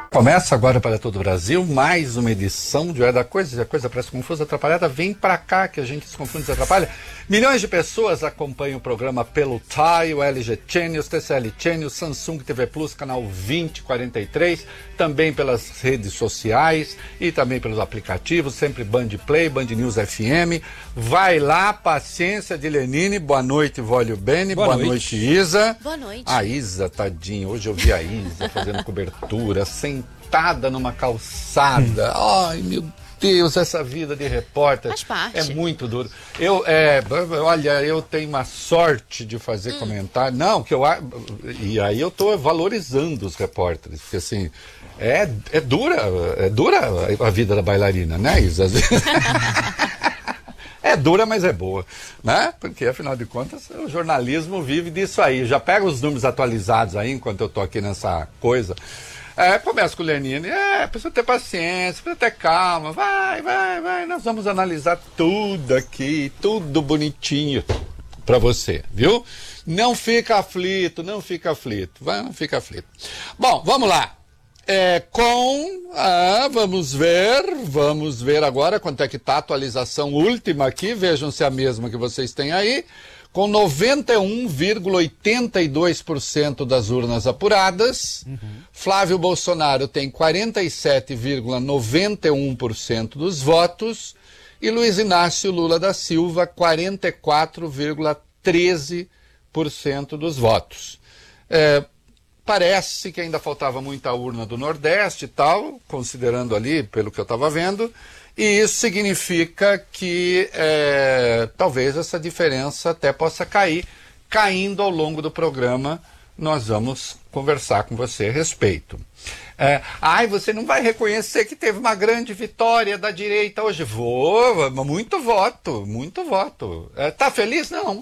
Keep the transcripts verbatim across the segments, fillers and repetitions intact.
Começa agora para todo o Brasil mais uma edição de Hora da Coisa. Se a coisa parece confusa, atrapalhada, vem para cá que a gente se confunde e se atrapalha. Milhões de pessoas acompanham o programa pelo T A I, o L G Channel, T C L Channel, Samsung T V Plus, canal vinte e quarenta e três, também pelas redes sociais e também pelos aplicativos, sempre Band Play, Band News F M. Vai lá, paciência de Lenine. Boa noite, Vólio Bene. Boa, Boa noite. noite, Isa. Boa noite. A Isa, tadinho. Hoje eu vi a Isa fazendo cobertura, sentada numa calçada. Ai, meu Deus, essa vida de repórter Faz parte. É muito duro. Eu, é, olha, eu tenho uma sorte de fazer hum. comentário. Não, que eu e aí eu estou valorizando os repórteres, porque assim é, é dura, é dura a vida da bailarina, né, Isa? É dura, mas é boa, né? Porque, afinal de contas, o jornalismo vive disso aí. Já pega os números atualizados aí, enquanto eu tô aqui nessa coisa. É, começa com o Lenine. É, precisa ter paciência, precisa ter calma. Vai, vai, vai. Nós vamos analisar tudo aqui, tudo bonitinho para você, viu? Não fica aflito, não fica aflito. Vai, não fica aflito. Bom, vamos lá. É, com, ah, vamos ver, vamos ver agora quanto é que está a atualização última aqui, vejam se é a mesma que vocês têm aí, com noventa e um vírgula oitenta e dois por cento das urnas apuradas, uhum. Flávio Bolsonaro tem quarenta e sete vírgula noventa e um por cento dos votos e Luiz Inácio Lula da Silva quarenta e quatro vírgula treze por cento dos votos. É, Parece que ainda faltava muita urna do Nordeste e tal, considerando ali, pelo que eu estava vendo, e isso significa que é, talvez essa diferença até possa cair. Caindo ao longo do programa, nós vamos conversar com você a respeito. É, ai, você não vai reconhecer que teve uma grande vitória da direita hoje? Vou, muito voto, muito voto. É, tá feliz? Não.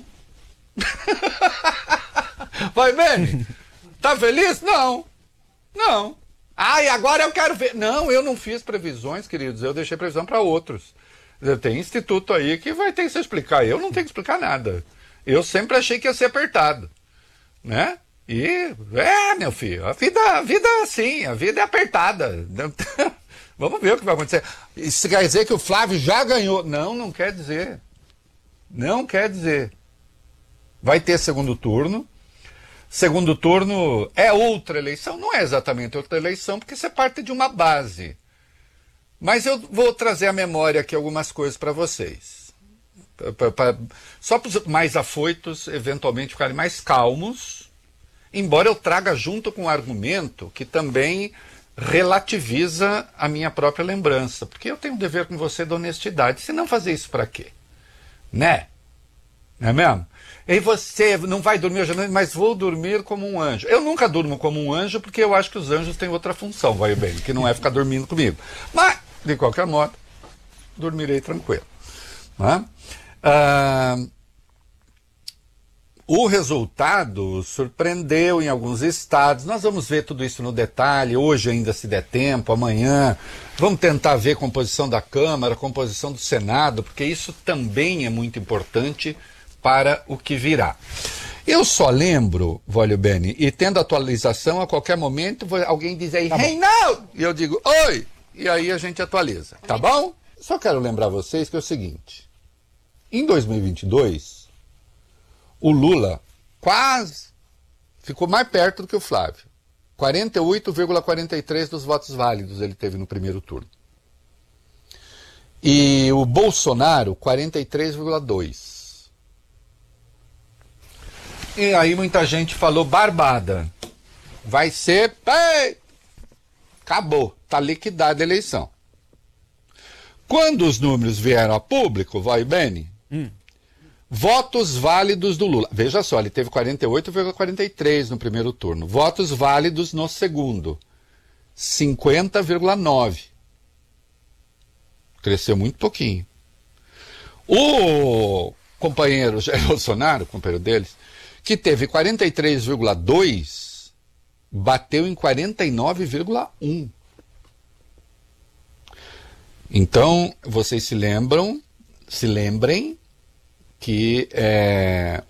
Vai, Beni? Tá feliz? Não. Não. Ah, e agora eu quero ver. Não, eu não fiz previsões, queridos. Eu deixei previsão para outros. Tem instituto aí que vai ter que se explicar. Eu não tenho que explicar nada. Eu sempre achei que ia ser apertado. Né? E, é, meu filho, a vida, a vida é assim, a vida é apertada. Vamos ver o que vai acontecer. Isso quer dizer que o Flávio já ganhou? Não, não quer dizer. Não quer dizer. Vai ter segundo turno. Segundo turno é outra eleição, não é exatamente outra eleição, porque você parte de uma base. Mas eu vou trazer à memória aqui algumas coisas para vocês. Pra, pra, só para os mais afoitos, eventualmente, ficarem mais calmos, embora eu traga junto com um argumento que também relativiza a minha própria lembrança. Porque eu tenho um dever com você de honestidade. Se não fazer isso para quê? Né? Não é mesmo? E você não vai dormir hoje à noite, mas vou dormir como um anjo. Eu nunca durmo como um anjo, porque eu acho que os anjos têm outra função, vai bem, que não é ficar dormindo comigo. Mas, de qualquer modo, dormirei tranquilo. Né? Ah, o resultado surpreendeu em alguns estados. Nós vamos ver tudo isso no detalhe, hoje ainda se der tempo, amanhã. Vamos tentar ver a composição da Câmara, a composição do Senado, porque isso também é muito importante para o que virá. Eu só lembro, Vólio Bene, e tendo atualização, a qualquer momento alguém diz aí, tá Reinaldo! E eu digo, oi! E aí a gente atualiza, tá bom? Só quero lembrar vocês que é o seguinte, em dois mil e vinte e dois, o Lula quase ficou mais perto do que o Flávio. quarenta e oito vírgula quarenta e três dos votos válidos ele teve no primeiro turno. E o Bolsonaro, quarenta e três vírgula dois. E aí muita gente falou barbada. Vai ser... Ei, acabou. Está liquidada a eleição. Quando os números vieram a público, vai bem, hum. votos válidos do Lula. Veja só, ele teve quarenta e oito vírgula quarenta e três no primeiro turno. Votos válidos no segundo. cinquenta vírgula nove. Cresceu muito pouquinho. O companheiro Jair Bolsonaro, o companheiro deles, que teve quarenta e três vírgula dois, bateu em quarenta e nove vírgula um. Então, vocês se lembram, se lembrem que é,